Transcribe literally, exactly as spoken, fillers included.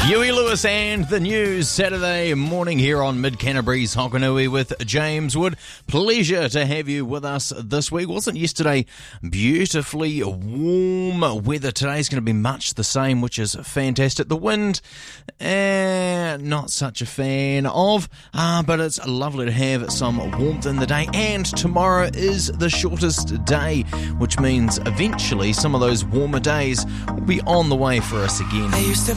Huey Lewis and the News, Saturday morning here on Mid Canterbury's Hokanui with James Wood. Pleasure to have you with us this week. Wasn't yesterday beautifully warm weather? Today's going to be much the same, which is fantastic. The wind, eh, not such a fan of, uh, but it's lovely to have some warmth in the day. And tomorrow is the shortest day, which means eventually some of those warmer days will be on the way for us again. I used to